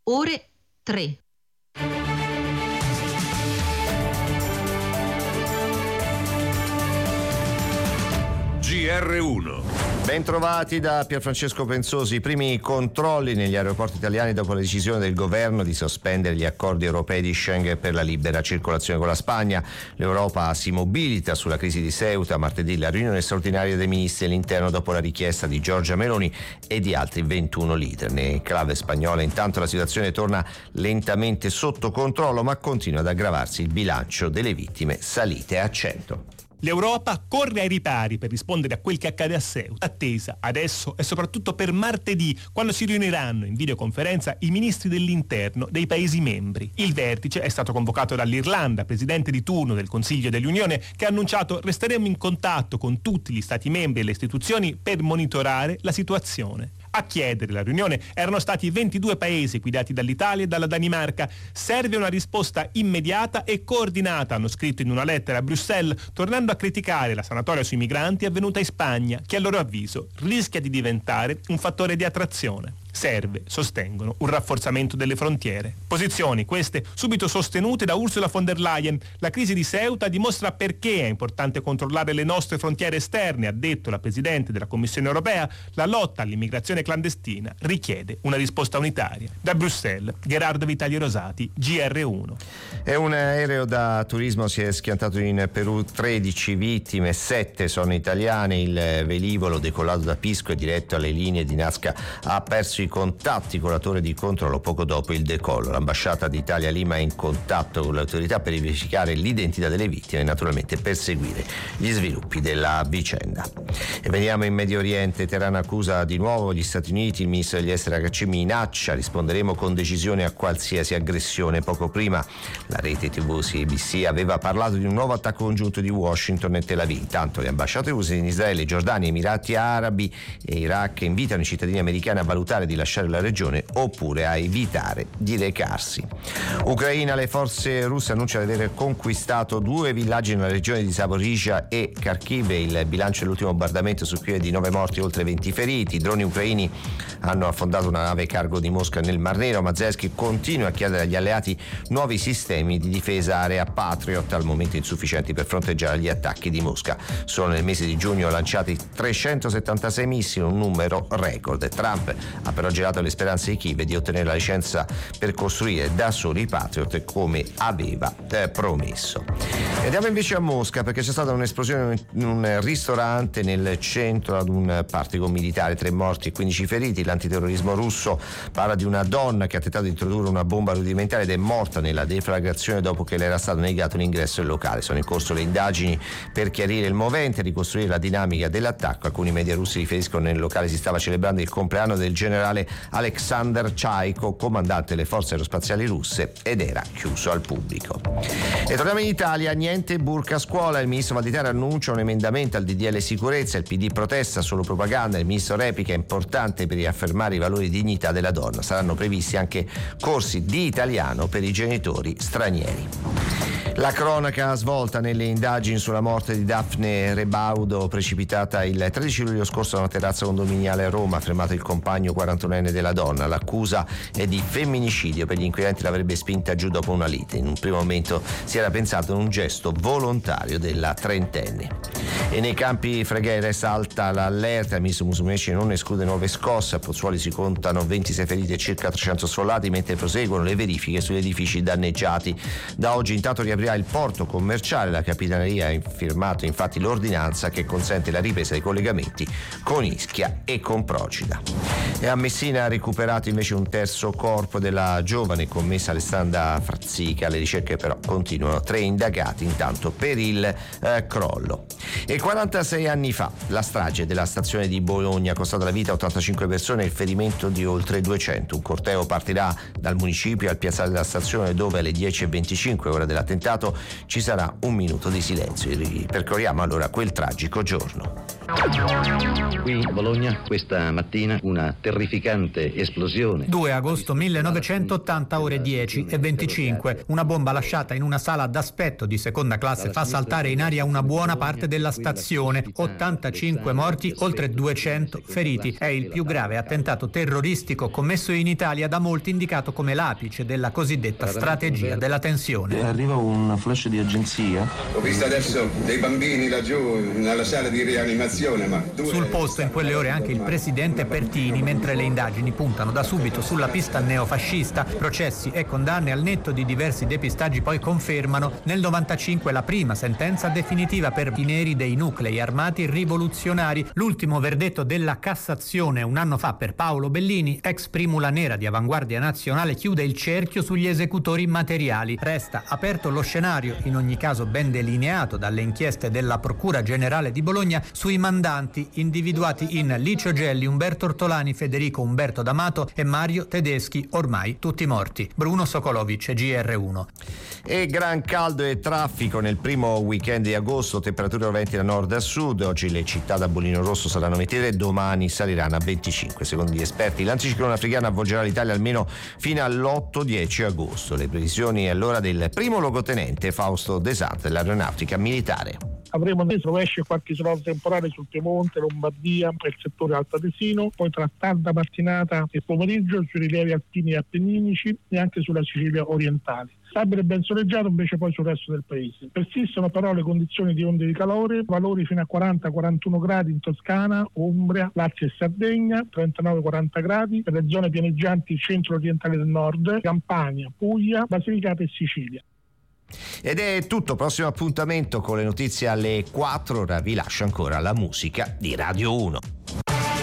ore 3. GR1. Bentrovati da Pierfrancesco Pensosi. I primi controlli negli aeroporti italiani dopo la decisione del governo di sospendere gli accordi europei di Schengen per la libera circolazione con la Spagna. L'Europa si mobilita sulla crisi di Ceuta. Martedì la riunione straordinaria dei ministri dell'interno dopo la richiesta di Giorgia Meloni e di altri 21 leader. In clave spagnola intanto la situazione torna lentamente sotto controllo, ma continua ad aggravarsi il bilancio delle vittime salite a 100. L'Europa corre ai ripari per rispondere a quel che accade a Ceuta, attesa adesso e soprattutto per martedì, quando si riuniranno in videoconferenza i ministri dell'interno dei Paesi membri. Il vertice è stato convocato dall'Irlanda, presidente di turno del Consiglio dell'Unione, che ha annunciato: resteremo in contatto con tutti gli Stati membri e le istituzioni per monitorare la situazione. A chiedere la riunione erano stati 22 paesi guidati dall'Italia e dalla Danimarca. Serve una risposta immediata e coordinata, hanno scritto in una lettera a Bruxelles, tornando a criticare la sanatoria sui migranti avvenuta in Spagna, che a loro avviso rischia di diventare un fattore di attrazione. Serve, sostengono, un rafforzamento delle frontiere. Posizioni queste subito sostenute da Ursula von der Leyen. La crisi di Ceuta dimostra perché è importante controllare le nostre frontiere esterne, ha detto la Presidente della Commissione europea. La lotta all'immigrazione clandestina richiede una risposta unitaria. Da Bruxelles, Gerardo Vitali Rosati, GR1. E un aereo da turismo si è schiantato in Perù, 13 vittime, 7 sono italiane. Il velivolo decollato da Pisco e diretto alle linee di Nazca ha perso i contatti con la torre di controllo poco dopo il decollo. L'ambasciata d'Italia a Lima è in contatto con le autorità per verificare l'identità delle vittime e naturalmente perseguire gli sviluppi della vicenda. E veniamo in Medio Oriente. Teheran accusa di nuovo gli Stati Uniti. Il ministro degli esteri Araghchi minaccia: risponderemo con decisione a qualsiasi aggressione. Poco prima la rete TV CBC aveva parlato di un nuovo attacco congiunto di Washington e Tel Aviv. Intanto le ambasciate USA in Israele, Giordania, Emirati Arabi e Iraq invitano i cittadini americani a valutare di lasciare la regione oppure a evitare di recarsi. Ucraina, le forze russe annunciano di aver conquistato 2 villaggi nella regione di Zaporizhzhia e Kharkiv. Il bilancio dell'ultimo bombardamento su Kiev di 9 morti e oltre 20 feriti. I droni ucraini hanno affondato una nave cargo di Mosca nel Mar Nero. Zelensky continua a chiedere agli alleati nuovi sistemi di difesa area Patriot, al momento insufficienti per fronteggiare gli attacchi di Mosca. Solo nel mese di giugno lanciati 376 missili, un numero record. Trump ha però gelato le speranze di Kiev di ottenere la licenza per costruire da soli i Patriot come aveva promesso. E andiamo invece a Mosca, perché c'è stata un'esplosione in un ristorante nel centro ad un partico militare, 3 morti e 15 feriti. L'antiterrorismo russo parla di una donna che ha tentato di introdurre una bomba rudimentale ed è morta nella deflagrazione dopo che le era stato negato l'ingresso al locale. Sono in corso le indagini per chiarire il movente e ricostruire la dinamica dell'attacco. Alcuni media russi riferiscono che nel locale si stava celebrando il compleanno del generale Alexander Chaiko, comandante delle forze aerospaziali russe, ed era chiuso al pubblico. E torniamo in Italia. Niente burka a scuola. Il ministro Valditara annuncia un emendamento al DDL sicurezza. Il PD protesta: solo propaganda. Il ministro replica: è importante per riaffermare i valori di dignità della donna. Saranno previsti anche corsi di italiano per i genitori stranieri. La cronaca svolta nelle indagini sulla morte di Daphne Rebaudo, precipitata il 13 luglio scorso da una terrazza condominiale a Roma. Fermato il compagno 41enne della donna. L'accusa è di femminicidio. Per gli inquirenti l'avrebbe spinta giù dopo una lite. In un primo momento si era pensato a un gesto volontario della trentenne. E nei Campi Flegrei resta alta l'allerta. Il ministro Musumeci non esclude nuove scosse. A Pozzuoli si contano 26 feriti e circa 300 sfollati, mentre proseguono le verifiche sugli edifici danneggiati. Da oggi intanto riaprirà il porto commerciale. La Capitaneria ha firmato infatti l'ordinanza che consente la ripresa dei collegamenti con Ischia e con Procida. E a Messina ha recuperato invece un terzo corpo della giovane commessa Alessandra Frazzica. Le ricerche però continuano. 3 indagati intanto per il crollo. E 46 anni fa la strage della stazione di Bologna ha costato la vita a 85 persone e il ferimento di oltre 200. Un corteo partirà dal municipio al piazzale della stazione, dove alle 10:25 ora dell'attentato ci sarà un minuto di silenzio. Percorriamo allora quel tragico giorno. Qui a Bologna questa mattina una terrificante esplosione. 2 agosto 1980, ore 10:25. Una bomba lasciata in una sala d'aspetto di seconda classe fa saltare in aria una buona parte della stazione. 85 morti, oltre 200 feriti. È il più grave attentato terroristico commesso in Italia, da molti indicato come l'apice della cosiddetta strategia della tensione. Arriva un flash di agenzia. Ho visto adesso dei bambini laggiù nella sala di rianimazione, ma sul posto in quelle ore anche il presidente Pertini, mentre le indagini puntano da subito sulla pista neofascista. Processi e condanne al netto di diversi depistaggi poi confermano nel 95 la prima sentenza definitiva per i neri dei nuclei armati rivoluzionari. L'ultimo verdetto della Cassazione un anno fa per Paolo Bellini, ex primula nera di Avanguardia Nazionale, chiude il cerchio sugli esecutori materiali. Resta aperto lo scenario, in ogni caso ben delineato dalle inchieste della Procura Generale di Bologna, sui mandanti individuati in Licio Gelli, Umberto Ortolani, Federico Umberto D'Amato e Mario Tedeschi, ormai tutti morti. Bruno Sokolovic, GR1. E gran caldo e traffico nel primo weekend di agosto, temperature roventi da nord a sud. Oggi le città da bollino rosso saranno metiere, domani saliranno a 25. Secondo gli esperti l'anticiclone africano avvolgerà l'Italia almeno fino all'8-10 agosto. Le previsioni allora del primo luogotenente Fausto Desant dell'Aeronautica Militare. Avremo dei rovesci e qualche isoloto temporale sul Piemonte, Lombardia e il settore altoatesino, poi tra tarda mattinata e pomeriggio sui rilievi alpini e appenninici e anche sulla Sicilia orientale. Stabile e ben soleggiato invece poi sul resto del paese. Persistono però le condizioni di onde di calore, valori fino a 40-41 gradi in Toscana, Umbria, Lazio e Sardegna, 39-40 gradi per le zone pianeggianti centro-orientali del nord, Campania, Puglia, Basilicata e Sicilia. Ed è tutto, prossimo appuntamento con le notizie alle 4, ora vi lascio ancora la musica di Radio 1.